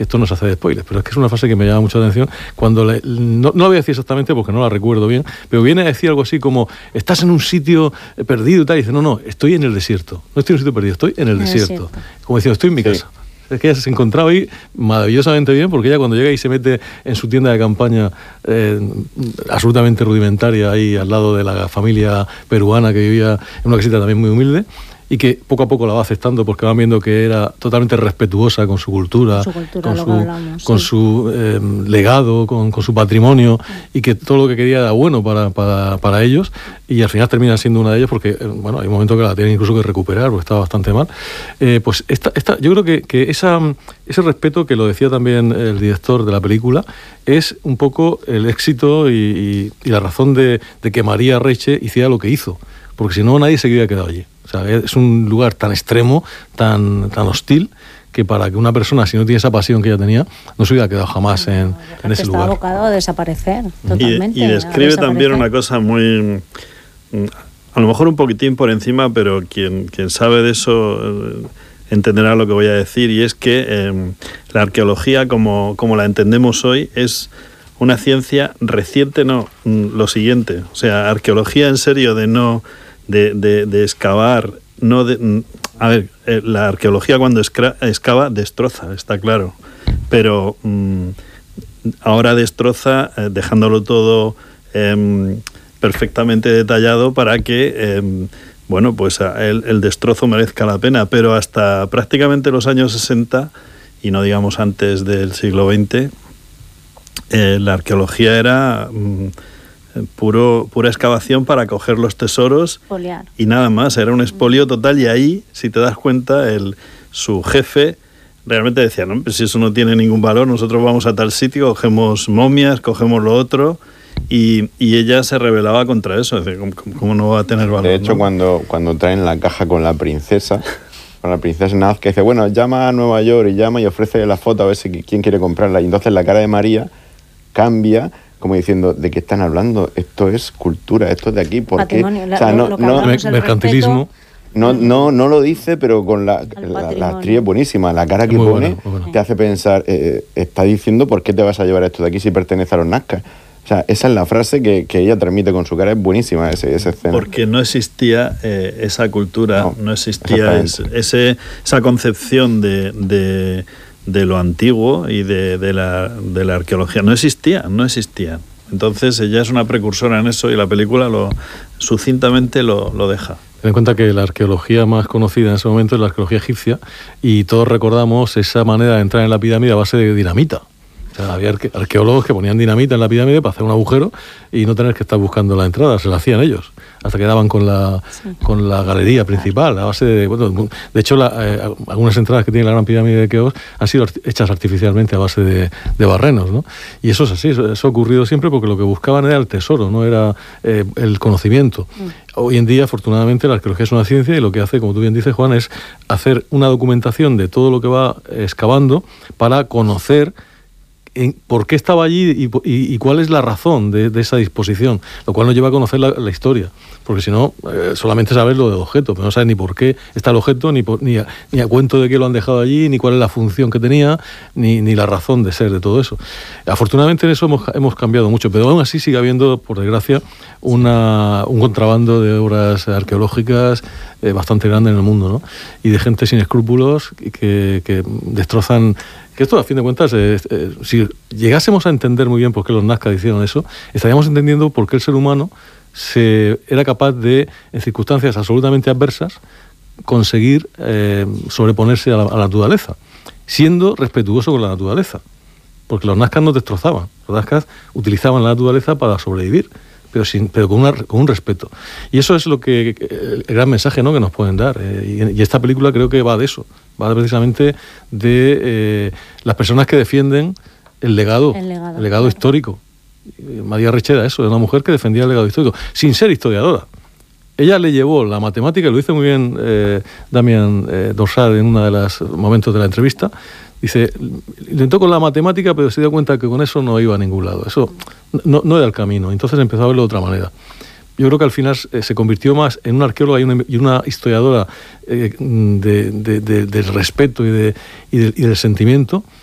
que esto no se hace de spoilers, pero es que es una frase que me llama mucho la atención, cuando no la voy a decir exactamente porque no la recuerdo bien, pero viene a decir algo así como, estás en un sitio perdido y tal, y dice, no, estoy en el desierto, no estoy en un sitio perdido, estoy en el desierto. Como diciendo, estoy en mi casa. Es que ella se encontraba ahí maravillosamente bien, porque ella cuando llega y se mete en su tienda de campaña absolutamente rudimentaria, ahí al lado de la familia peruana que vivía en una casita también muy humilde, y que poco a poco la va aceptando porque van viendo que era totalmente respetuosa con su cultura, con su legado, con su patrimonio, y que todo lo que quería era bueno para ellos, y al final termina siendo una de ellas porque, bueno, hay un momento que la tienen incluso que recuperar porque estaba bastante mal. Pues yo creo que ese respeto, que lo decía también el director de la película, es un poco el éxito y la razón de que María Reiche hiciera lo que hizo, porque si no nadie se hubiera quedado allí. O sea, es un lugar tan extremo, tan hostil, que para que una persona, si no tiene esa pasión que ella tenía, no se hubiera quedado jamás en ese lugar. Está abocado a desaparecer totalmente. Y describe también una cosa muy... A lo mejor un poquitín por encima, pero quien sabe de eso entenderá lo que voy a decir, y es que la arqueología, como la entendemos hoy, es una ciencia reciente, lo siguiente. O sea, arqueología en serio de excavar, la arqueología cuando excava destroza, está claro, pero ahora destroza dejándolo todo perfectamente detallado para que pues el destrozo merezca la pena, pero hasta prácticamente los años 60, y no digamos antes del siglo XX, la arqueología era pura excavación para coger los tesoros. Expoliar. Y nada más, era un expolio total, y ahí, si te das cuenta, su jefe realmente decía, no, pues si eso no tiene ningún valor, nosotros vamos a tal sitio, cogemos momias, cogemos lo otro, y ella se rebelaba contra eso. Es decir, ¿cómo no va a tener valor? De hecho, ¿no? cuando traen la caja con la princesa Naz, que dice, bueno, llama a Nueva York, y ofrece la foto a ver quién quiere comprarla, y entonces la cara de María cambia, como diciendo, ¿de qué están hablando? Esto es cultura, esto es de aquí. ¿Por qué? O sea, mercantilismo. No lo dice, pero con la actriz es buenísima. La cara que pone te hace pensar, está diciendo, ¿por qué te vas a llevar esto de aquí si pertenece a los Nazca? O sea, esa es la frase que ella transmite con su cara, es buenísima esa escena. Porque no existía esa cultura, no existía esa concepción de lo antiguo y de la arqueología. No existía. Entonces ella es una precursora en eso, y la película sucintamente lo deja. Ten en cuenta que la arqueología más conocida en ese momento es la arqueología egipcia, y todos recordamos esa manera de entrar en la pirámide a base de dinamita. O sea, había arqueólogos que ponían dinamita en la pirámide para hacer un agujero y no tener que estar buscando la entrada, se la hacían ellos, hasta que daban con la galería principal, a base de hecho, algunas entradas que tiene la Gran Pirámide de Keops han sido hechas artificialmente a base de barrenos, ¿no? Y eso es así, eso ha ocurrido siempre porque lo que buscaban era el tesoro, no era el conocimiento. Hoy en día, afortunadamente, la arqueología es una ciencia, y lo que hace, como tú bien dices, Juan, es hacer una documentación de todo lo que va excavando para conocer por qué estaba allí y cuál es la razón de esa disposición, lo cual nos lleva a conocer la historia, porque si no, solamente sabes lo del objeto, pero no sabes ni por qué está el objeto, ni a cuento de qué lo han dejado allí, ni cuál es la función que tenía, ni la razón de ser de todo eso. Afortunadamente en eso hemos cambiado mucho, pero aún así sigue habiendo, por desgracia, un contrabando de obras arqueológicas bastante grande en el mundo, ¿no? Y de gente sin escrúpulos que destrozan. Que esto, a fin de cuentas, si llegásemos a entender muy bien por qué los Nazca hicieron eso, estaríamos entendiendo por qué el ser humano era capaz de, en circunstancias absolutamente adversas, conseguir sobreponerse a la naturaleza, siendo respetuoso con la naturaleza. Porque los Nazcas no destrozaban, los Nazcas utilizaban la naturaleza para sobrevivir, pero con un respeto. Y eso es el gran mensaje, ¿no?, que nos pueden dar. Y esta película creo que va de eso, va precisamente de las personas que defienden el legado histórico. María Reiche era eso, era una mujer que defendía el legado histórico, sin ser historiadora. Ella le llevó la matemática, y lo dice muy bien Damián Dorsal en uno de los momentos de la entrevista. Dice, intentó con la matemática, pero se dio cuenta que con eso no iba a ningún lado. Eso no era el camino. Entonces empezó a verlo de otra manera. Yo creo que al final se convirtió más en una arqueóloga y una historiadora del respeto y del sentimiento,